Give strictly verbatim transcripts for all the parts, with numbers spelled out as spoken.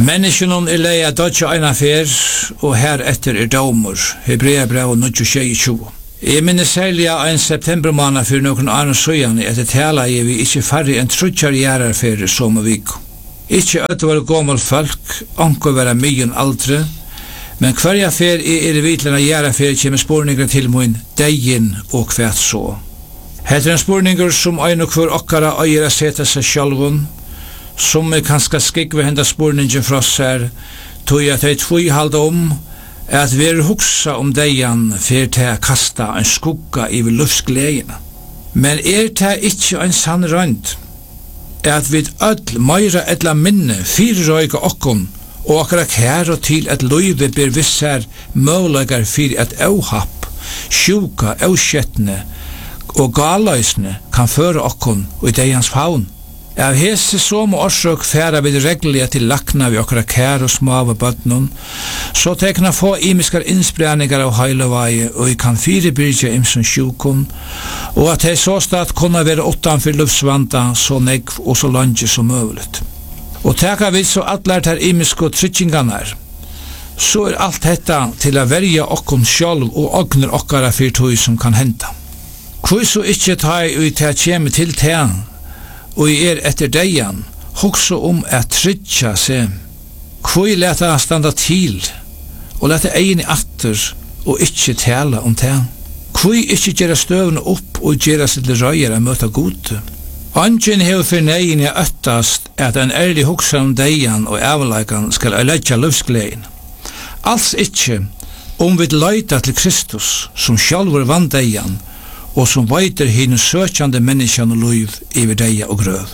Menneskene er leie dødja en affær, og heretter er domer, Hebreabrev nitton tjueto. Jeg minnes særlig en septembermåned for noen annen søgjene etter tala jeg vi ikke færre enn trutjar gjerarferie som og vik. Ikke at det var gammel folk, anker være mye aldre, men hver affær er i vitlende gjerarferie kommer spurninger til min degin og kvært så. Heter en spurninger som ein og hver okkara øyer å sette seg sjálvun, som er kanskje skikve henda spurningen fra seg, tog jeg til tvoi halda om, at vi er hugsa om deian for til å kasta en skugga i luftsgledene. Men er det ikke en sann rønt, at vi ødel meira etla minne fyrrøyga okkon, og akkara kæra til at løyve ber vissar mølagar fyrir at auhapp, sjuka, auskjettne og galøysne kan føre okkon og i deians faun. Av hese som orsøk færa vid reglige til lakna vi okkara kære og smave bøtnun, så tekna få imiskar innspreningar av heilevei og vi kan fyrebyrja imsum sjukun, og at hei så stad kunne være utanfor luftsvanda så negv og så lange som møvlet. Og teka vi så atler ter imisko tryttinganar, så er alt detta til a verja okkon sjálv og ogner okkara fyrtøy som kan henta. Hvor så ikkje ta i til kjemi til tean, og jeg er etter deian, hoksa om at trytja seg. Hvor leta standa til, og leta egin i atter, og ikkje tala om det. Hvor ikkje gjera støvne opp, og gjera seg til røyer å møta gode. Angen hever for negin i øttast, at en ærlig hoksa om deian og avleikan skal øyleggja luftsgleden. Alls ikkje, om vi leita til Kristus, som sjálfur vann deian, og som veiter hinn søkjande menneskjan og liv iver deia og grøv.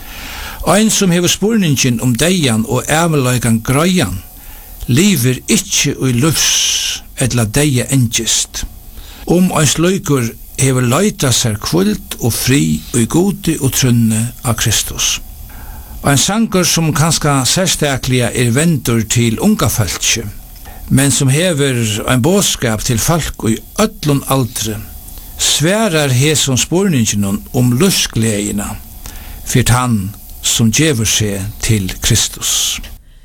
Ein som hever spurningin om deian og æveløygan grøyan, liver ikkje ui lufs etla deia engist. Om ein sløykur hever leita seg kvult og fri ui gode og trunne av Kristus. Ein sanger som kanska sérstaklega er vendur til unga fölkje, men som hever ein båskap til folk ui öllun aldre, sverar hesom spurningin om luftsgledina, fyrt han som gjever seg til Kristus.